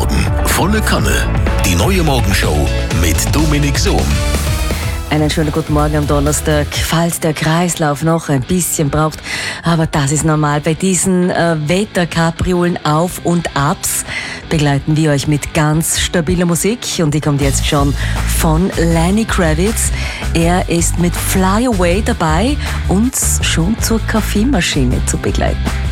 Morgen. Volle Kanne. Die neue Morgenshow mit Dominik Sohm. Einen schönen guten Morgen am Donnerstag. Falls der Kreislauf noch ein bisschen braucht, aber das ist normal. Bei diesen Wetterkapriolen Auf und Abs begleiten wir euch mit ganz stabiler Musik. Und die kommt jetzt schon von Lenny Kravitz. Er ist mit Fly Away dabei, uns schon zur Kaffeemaschine zu begleiten.